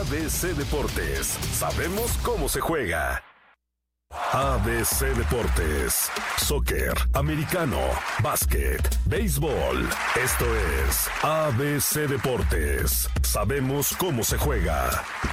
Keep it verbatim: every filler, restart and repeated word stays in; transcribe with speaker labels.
Speaker 1: B C Deportes. Sabemos cómo se juega. A B C Deportes. Soccer, americano, básquet, béisbol. Esto es A B C Deportes. Sabemos cómo se juega.